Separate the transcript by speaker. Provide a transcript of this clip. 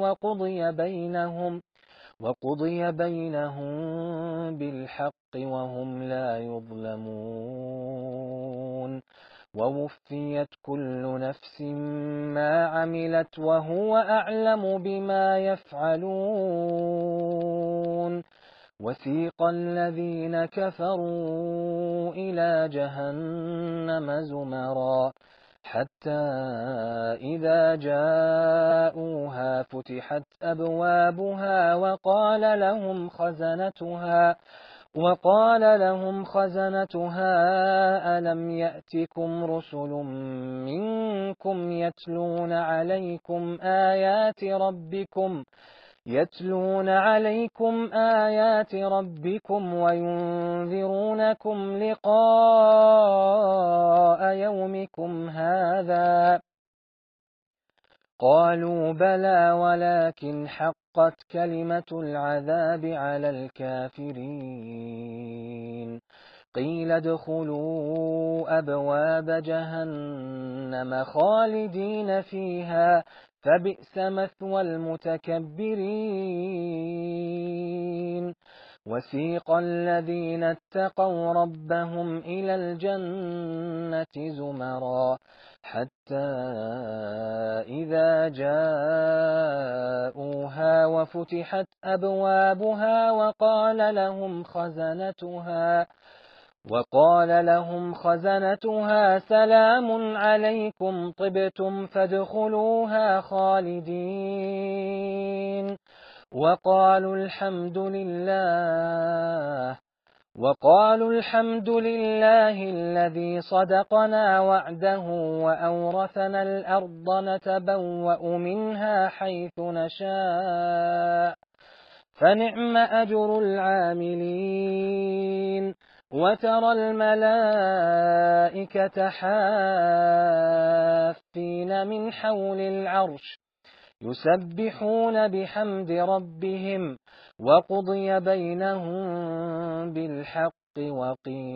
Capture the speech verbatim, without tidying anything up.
Speaker 1: وقضي بينهم وقضي بينهم بالحق وهم لا يظلمون ووفيت كل نفس ما عملت وهو أعلم بما يفعلون وسيق الذين كفروا إلى جهنم زمرا حتى إذا جاءوها فتحت أبوابها وقال لهم خزنتها وقال لهم خزنتها ألم يأتكم رسل منكم يتلون عليكم آيات ربكم يتلون عليكم آيات ربكم وينذرونكم لقاء يومكم هذا قالوا بلى ولكن حقت كلمة العذاب على الكافرين قيل ادخلوا أبواب جهنم خالدين فيها فبئس مثوى المتكبرين وسيق الذين اتقوا ربهم إلى الجنة زمرا حتى إذا جاءوها وفتحت أبوابها وقال لهم خزنتها وقال لهم خزنتها سلام عليكم طبتم فادخلوها خالدين وقالوا الحمد لله وقالوا الحمد لله الذي صدقنا وعده وأورثنا الأرض نتبوأ منها حيث نشاء فنعم أجر العاملين وترى الملائكة حافين من حول العرش يسبحون بحمد ربهم وقضي بينهم بالحق وقيل